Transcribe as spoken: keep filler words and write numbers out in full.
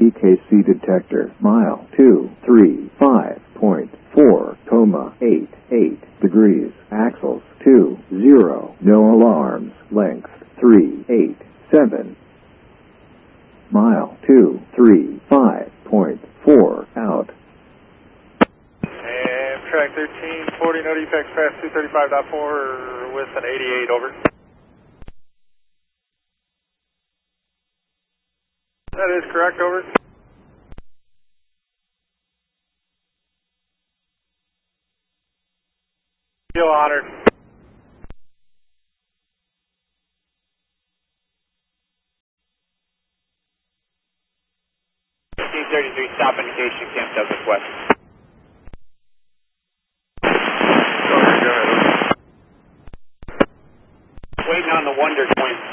P K C detector, mile two three five point four, coma eight eight degrees, axles two zero, no alarms, length three eight seven, mile two three five point four, out. Track thirteen forty, no defects past two thirty-five point four with an eighty-eight, over. That is correct, over. Feel honored. fifteen thirty-three, stop indication, Camp Douglas West. Waiting on the Wonder Twin.